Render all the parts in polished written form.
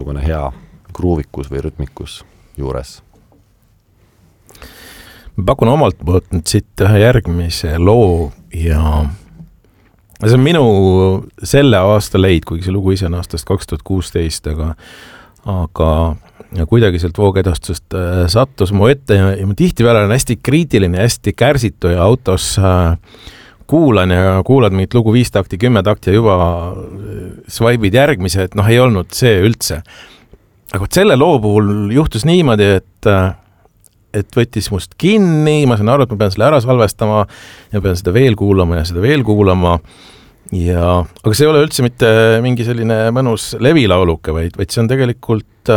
mingisugune hea gruuvikus või rütmikus juures. Ma pakun omalt poolt nüüd siit ühe järgmise loo ja see on minu selle aasta leid, kuigi see lugu ise on aastast 2016, aga kuidagi sealt voogedastusest sattus mu ette ja ma tihtipeale olen hästi kriitiline, hästi kärsitu ja autos kuulad mingit lugu 5 takti, 10 takti ja juba swipe'id järgmise, et ei olnud see üldse. Aga selle loo puhul juhtus niimoodi, et võttis must kinni, ma sain aru, et ma pean selle ära salvestama ja pean seda veel kuulama ja seda veel kuulama. Aga see ei ole üldse mitte mingi selline mõnus levilauluke, vaid see on tegelikult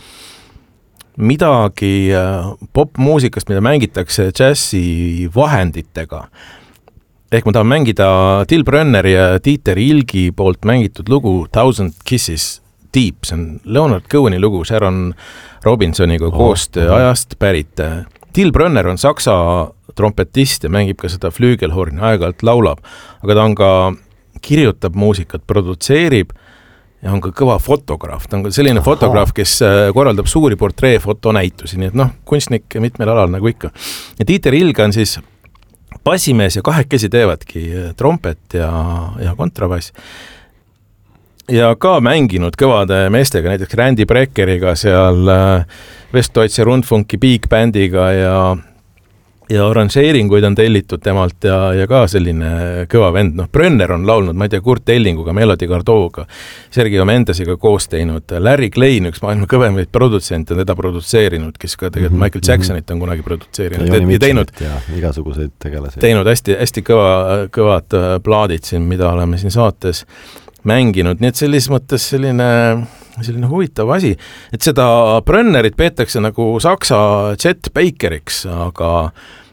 midagi popmuusikast, mida mängitakse džässi vahenditega. Ehk ma tahan mängida Till Brönneri ja Dieter Ilgi poolt mängitud lugu 1000 Kisses Deep. See on Leonard Coheni lugu Sharon Robinsoniga koostöö ajast pärit. Till Brönner on saksa trompetist ja mängib ka seda flügelhorni, aeg-ajalt laulab, aga ta on ka kirjutab muusikat, produtseerib ja on ka kõva fotograaf. Ta on ka selline fotograaf, kes korraldab suuri portreefotonäitusi, nii et kunstnik mitmel alal nagu ikka. Ja Dieter Ilg on siis bassimees ja kahekesi teevadki trompet ja kontrabass. Ja ka mänginud kõvade meestega, näiteks Randy Breckeriga seal Westdeutsche Rundfunki Big Bandiga ja oranžeeringuid on tellitud temalt ja ka selline kõva vend. Brönner on laulnud, ma ei tea, Kurt Ellinguga, Melody Gardot'ga, Sergio Mendesiga koos teinud. Larry Klein, üks maailma kõvemaid produtsente, on teda produtseerinud, kes ka tegelikult Michael Jacksonit on kunagi produtseerinud. Ja teinud igasuguseid tegelaseid. Teinud hästi kõvad plaadid siin, mida oleme siin saates mänginud. Nii et sellises mõttes selline huvitav asi, et seda Brönnerit peetakse nagu saksa Chet Bakeriks, aga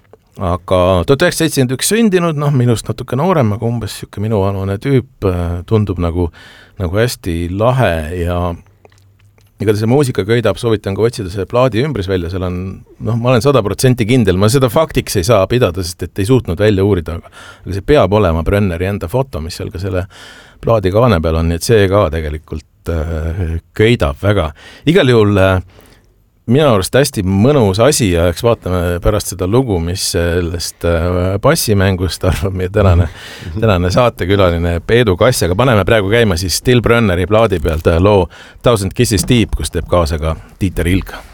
1971 sündinud, minust natuke noorem, aga umbes siuke minuvanune tüüp, tundub nagu hästi lahe ja ega see muusika köidab, soovitan ka otsida see plaadi ümbris välja, seal on, ma olen 100% kindel, ma seda faktiks ei saa pidada, sest et ei suutnud välja uurida, aga see peab olema Brönneri enda foto, mis seal ka selle plaadi kaane peal on, nii et see ka tegelikult köidab väga. Igal juhul minu arust hästi mõnus asi ja eks vaatame pärast seda lugu, mis sellest bassimängust arvab meie tänane saatekülaline Peedu Kass, aga paneme praegu käima siis Till Brönneri plaadi pealt loo 1000 Kisses Deep, kus teeb kaasa ka Dieter Ilg.